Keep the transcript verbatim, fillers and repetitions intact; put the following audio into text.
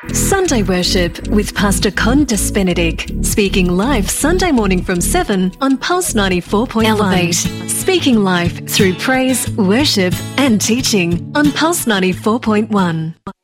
Sunday Worship with Pastor Condas Benedict, speaking live Sunday morning from seven on Pulse ninety-four point one. Elevate, speaking live through praise, worship and teaching on Pulse ninety-four point one.